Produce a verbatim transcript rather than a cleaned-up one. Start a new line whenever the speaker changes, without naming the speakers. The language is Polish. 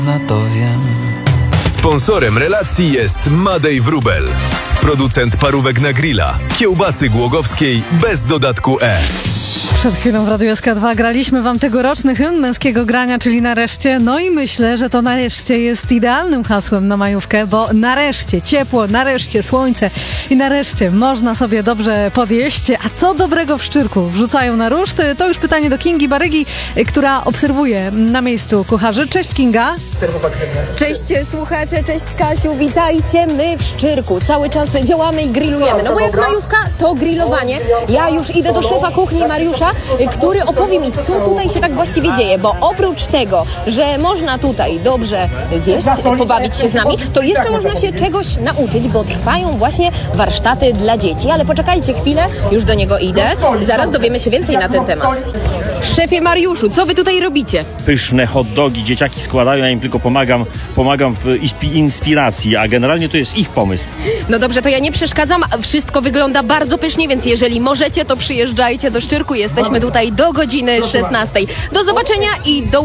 Na to wiem.
Sponsorem relacji jest Madej Wróbel, producent parówek na grilla, kiełbasy głogowskiej bez dodatku E.
Przed chwilą w Radiu S K dwa graliśmy wam tegoroczny hymn męskiego grania, czyli Nareszcie. No i myślę, że to nareszcie jest idealnym hasłem na majówkę, bo nareszcie ciepło, nareszcie słońce i nareszcie można sobie dobrze podjeść. A co dobrego w Szczyrku wrzucają na ruszt? To już pytanie do Kingi Barygi, która obserwuje na miejscu kucharzy. Cześć Kinga.
Cześć słuchacze, cześć Kasiu, witajcie. My w Szczyrku cały czas działamy i grillujemy. No bo jak majówka, to grillowanie. Ja już idę do szefa kuchni Mariusza, który opowie mi, co tutaj się tak właściwie dzieje, bo oprócz tego, że można tutaj dobrze zjeść, pobawić się z nami, to jeszcze można się czegoś nauczyć, bo trwają właśnie warsztaty dla dzieci, ale poczekajcie chwilę, już do niego idę, zaraz dowiemy się więcej na ten temat. Szefie Mariuszu, co wy tutaj robicie?
Pyszne hot dogi, dzieciaki składają, ja im tylko pomagam, pomagam w inspiracji, a generalnie to jest ich pomysł.
No dobrze, to ja nie przeszkadzam, wszystko wygląda bardzo pysznie, więc jeżeli możecie, to przyjeżdżajcie do Szczyrku, jesteśmy tutaj do godziny szesnastej. Do zobaczenia i do